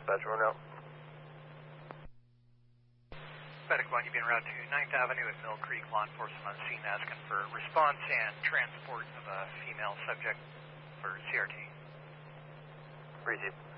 dispatch, run out. Medic 1, you've been route to 9th Avenue at Mill Creek. Law enforcement on scene asking for response and transport of a female subject for CRT. Receive.